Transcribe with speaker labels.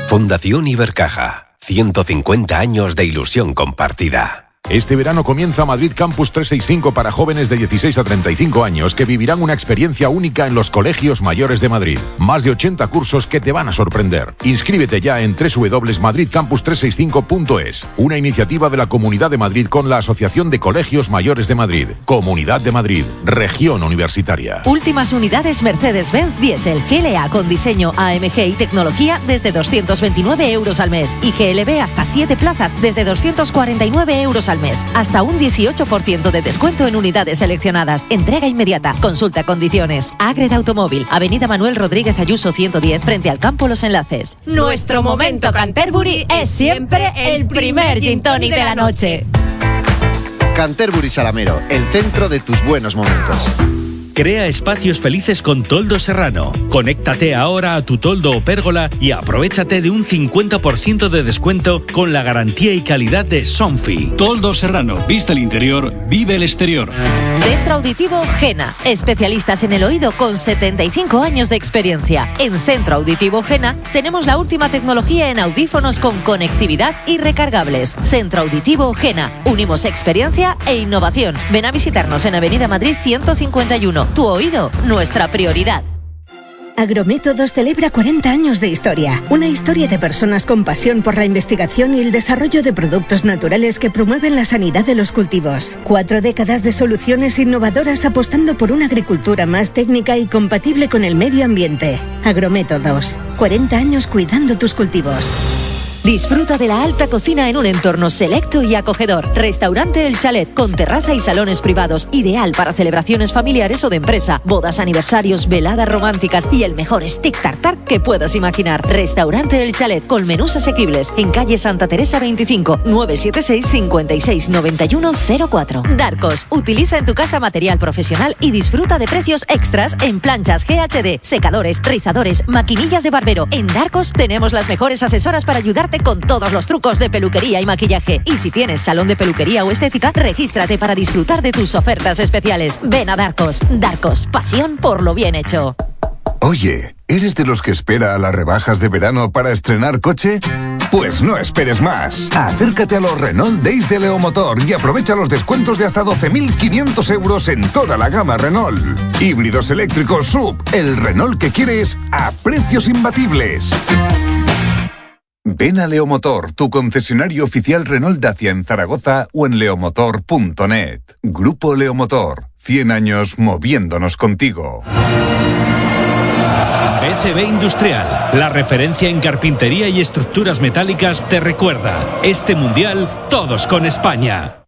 Speaker 1: Fundación Ibercaja. 150 años de ilusión compartida.
Speaker 2: Este verano comienza Madrid Campus 365 para jóvenes de 16 a 35 años que vivirán una experiencia única en los colegios mayores de Madrid. Más de 80 cursos que te van a sorprender. Inscríbete ya en www.madridcampus365.es. Una iniciativa de la Comunidad de Madrid con la Asociación de Colegios Mayores de Madrid. Comunidad de Madrid. Región Universitaria.
Speaker 3: Últimas unidades Mercedes-Benz Diesel GLA con diseño AMG y tecnología desde 229 euros al mes. Y GLB hasta 7 plazas desde 249 euros al mes. Hasta un 18% de descuento en unidades seleccionadas. Entrega inmediata. Consulta condiciones. Ágreda Automóvil. Avenida Manuel Rodríguez Ayuso 110 frente al Campo Los Enlaces.
Speaker 4: Nuestro momento Canterbury es siempre el primer gin tonic de la noche.
Speaker 5: Canterbury Salamero, el centro de tus buenos momentos.
Speaker 6: Crea espacios felices con Toldo Serrano. Conéctate ahora a tu toldo o pérgola y aprovechate de un 50% de descuento con la garantía y calidad de Sonfi.
Speaker 7: Toldo Serrano, vista el interior, vive el exterior.
Speaker 3: Centro Auditivo Gena, especialistas en el oído con 75 años de experiencia. En Centro Auditivo Gena tenemos la última tecnología en audífonos con conectividad y recargables. Centro Auditivo Gena, unimos experiencia e innovación. Ven a visitarnos en Avenida Madrid 151. Tu oído, nuestra prioridad.
Speaker 8: Agrométodos celebra 40 años de historia. Una historia de personas con pasión por la investigación y el desarrollo de productos naturales que promueven la sanidad de los cultivos. 4 décadas de soluciones innovadoras apostando por una agricultura más técnica y compatible con el medio ambiente. Agrométodos. 40 años cuidando tus cultivos.
Speaker 3: Disfruta de la alta cocina en un entorno selecto y acogedor. Restaurante El Chalet, con terraza y salones privados, ideal para celebraciones familiares o de empresa, bodas, aniversarios, veladas románticas y el mejor stick tartar que puedas imaginar. Restaurante El Chalet, con menús asequibles, en calle Santa Teresa 25, 976 56 91 04. Darcos, utiliza en tu casa material profesional y disfruta de precios extras en planchas GHD, secadores, rizadores, maquinillas de barbero. En Darcos tenemos las mejores asesoras para ayudarte con todos los trucos de peluquería y maquillaje. Y si tienes salón de peluquería o estética, regístrate para disfrutar de tus ofertas especiales. Ven a Darcos. Darcos, pasión por lo bien hecho.
Speaker 9: Oye, ¿eres de los que espera a las rebajas de verano para estrenar coche? Pues no esperes más. Acércate a los Renault Days de Leomotor y aprovecha los descuentos de hasta 12.500 euros en toda la gama Renault. Híbridos eléctricos SUV, el Renault que quieres a precios imbatibles. Ven a Leomotor, tu concesionario oficial Renault Dacia en Zaragoza o en leomotor.net. Grupo Leomotor, 100 años moviéndonos contigo.
Speaker 6: BCB Industrial, la referencia en carpintería y estructuras metálicas, te recuerda, este mundial, todos con España.